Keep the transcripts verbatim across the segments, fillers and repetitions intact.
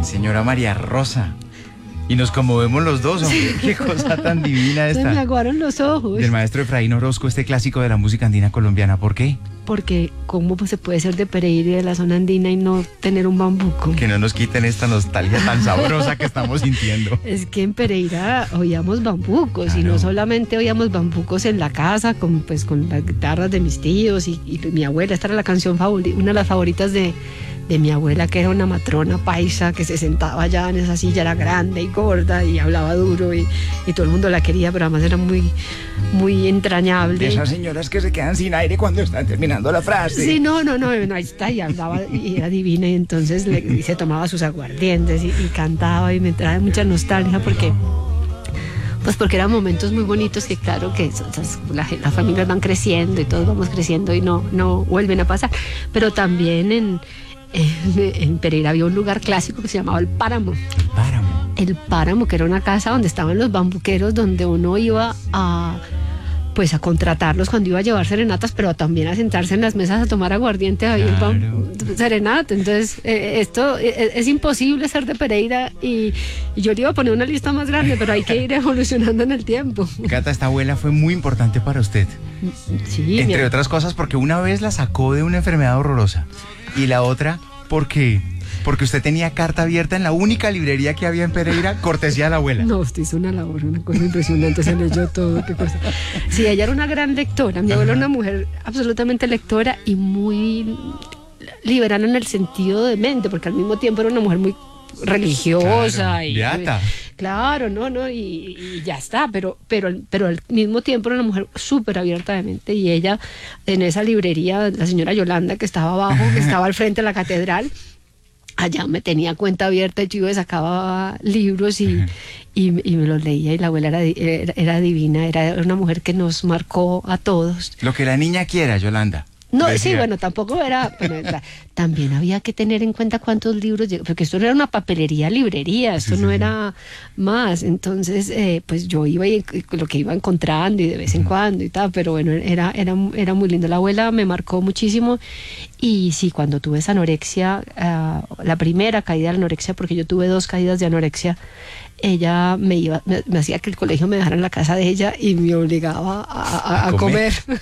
Señora María Rosa. Y nos conmovemos los dos, hombre. Qué cosa tan divina esta. Se me aguaron los ojos. Del maestro Efraín Orozco, este clásico de la música andina colombiana. ¿Por qué? Porque cómo pues, se puede ser de Pereira y de la zona andina y no tener un bambuco. Que no nos quiten esta nostalgia tan sabrosa que estamos sintiendo. Es que en Pereira oíamos bambucos, claro. Y no solamente oíamos bambucos en la casa con, pues, con las guitarras de mis tíos y, y mi abuela. Esta era la canción favorita, una de las favoritas de, de mi abuela, que era una matrona paisa que se sentaba allá en esa silla, era grande y gorda y hablaba duro y, y todo el mundo la quería, pero además era muy, muy entrañable. De esas señoras que se quedan sin aire cuando están terminando la frase. Sí, no, no, no, no ahí está, y hablaba y era divina, y entonces le, y se tomaba sus aguardientes y, y cantaba y me trae mucha nostalgia porque pues porque eran momentos muy bonitos que claro que esas, la, las familias van creciendo y todos vamos creciendo y no, no vuelven a pasar, pero también en En, en Pereira había un lugar clásico que se llamaba El Páramo. El Páramo. El Páramo, que era una casa donde estaban los bambuqueros, donde uno iba a pues a contratarlos cuando iba a llevar serenatas, pero también a sentarse en las mesas a tomar aguardiente, a ir claro. serenata. Entonces, eh, esto es, es imposible ser de Pereira y, y yo le iba a poner una lista más grande, pero hay que ir evolucionando en el tiempo. Cata, esta abuela fue muy importante para usted. Sí. Entre otras cosas, porque una vez la sacó de una enfermedad horrorosa. Y la otra, porque porque usted tenía carta abierta en la única librería que había en Pereira, cortesía de la abuela. No, usted hizo una labor, una cosa impresionante, se leyó todo, qué cosa. Sí, ella era una gran lectora, mi abuela era una mujer absolutamente lectora y muy liberal en el sentido de mente, porque al mismo tiempo era una mujer muy religiosa. Claro, y beata. Claro, no, no, y, y ya está, pero, pero, pero al mismo tiempo era una mujer súper abierta de mente y ella en esa librería, la señora Yolanda que estaba abajo, que estaba al frente de la catedral, allá me tenía cuenta abierta y yo sacaba libros y, y, y me los leía y la abuela era, era, era divina, era una mujer que nos marcó a todos. Lo que la niña quiera, Yolanda. No, decía. Sí, bueno, tampoco era, bueno, la, también había que tener en cuenta cuántos libros, porque esto no era una papelería, librería, esto sí, no sí, era sí. más, entonces, eh, pues yo iba y lo que iba encontrando y de vez en uh-huh. cuando y tal, pero bueno, era, era, era muy lindo, la abuela me marcó muchísimo y sí, cuando tuve esa anorexia, uh, la primera caída de la anorexia, porque yo tuve dos caídas de anorexia, ella me iba, me, me hacía que el colegio me dejara en la casa de ella y me obligaba a, a, a, a comer. comer.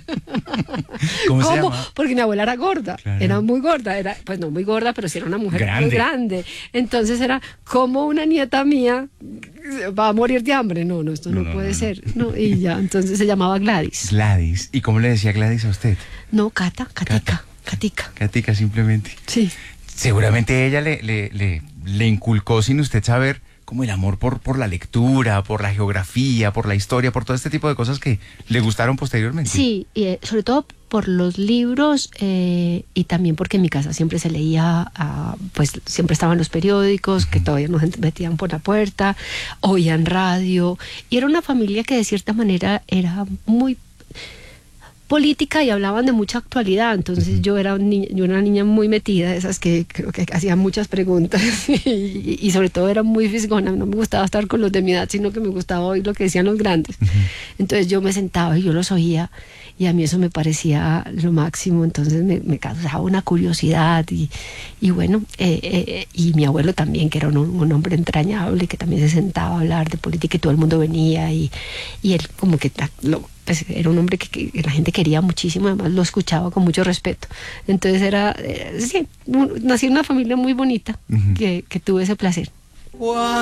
¿Cómo, ¿Cómo? se llama? Porque mi abuela era gorda, claro. Era muy gorda, era, pues no muy gorda, pero sí era una mujer grande. muy grande. Entonces era como una nieta mía va a morir de hambre. No, no, esto no, no, no puede no, ser. No. No, y ya, entonces se llamaba Gladys. Gladys. ¿Y cómo le decía Gladys a usted? No, Cata, Catica, Cata. Catica. Catica simplemente. Sí. Seguramente ella le, le, le, le inculcó sin usted saber como el amor por, por la lectura, por la geografía, por la historia, por todo este tipo de cosas que le gustaron posteriormente. Sí, y eh, sobre todo por los libros eh, y también porque en mi casa siempre se leía, uh, pues siempre estaban los periódicos, uh-huh. que todavía nos metían por la puerta, oían radio, y era una familia que de cierta manera era muy política y hablaban de mucha actualidad, entonces uh-huh. yo era un niña, yo era una niña muy metida, esas que creo que hacían muchas preguntas y, y sobre todo era muy fisgona, no me gustaba estar con los de mi edad, sino que me gustaba oír lo que decían los grandes. Uh-huh. Entonces yo me sentaba y yo los oía y a mí eso me parecía lo máximo, entonces me, me causaba una curiosidad y, y bueno, eh, eh, y mi abuelo también, que era un, un hombre entrañable, que también se sentaba a hablar de política y todo el mundo venía y, y él como que lo, pues era un hombre que, que la gente quería muchísimo, además lo escuchaba con mucho respeto. Entonces era, eh, sí, un, nací en una familia muy bonita, uh-huh. que, que tuve ese placer.